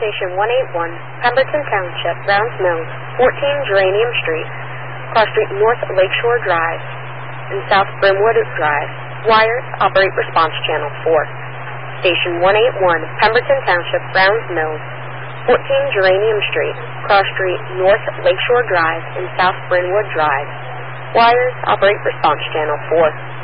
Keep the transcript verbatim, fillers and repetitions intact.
Station one eighty-one, Pemberton Township, Browns Mills, fourteen Geranium Street, Cross Street North Lakeshore Drive, and South Brimwood Drive. Wires operate response channel four. Station one eighty-one, Pemberton Township, Browns Mills, fourteen Geranium Street, Cross Street North Lakeshore Drive, and South Brimwood Drive. Wires operate response channel four.